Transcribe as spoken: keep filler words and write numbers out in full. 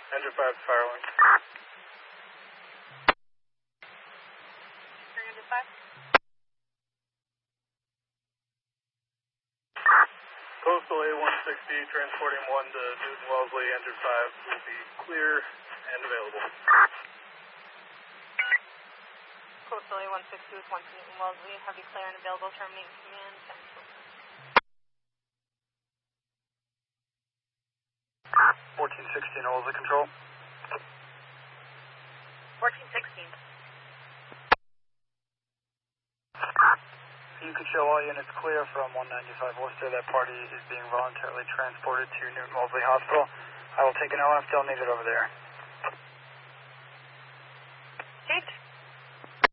Enter five, Firelink. Enter five. Coastal A one sixty, transporting one to Newton Wellesley, Enter five will be clear and available. Coastal A one sixty with one to Newton Wellesley, have you clear and available, terminate command. fourteen sixteen, Wellesley Control. fourteen sixteen. You could show all units clear from one ninety-five Worcester. That party is being voluntarily transported to Newton Wellesley Hospital. I will take an L F, they'll need it over there.